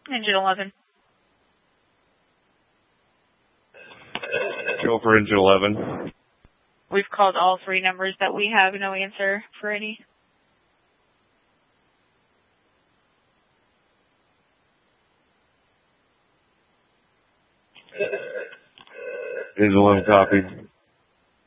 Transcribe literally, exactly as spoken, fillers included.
Engine eleven. Go for engine eleven. We've called all three numbers that we have. No answer for any. Engine eleven copied.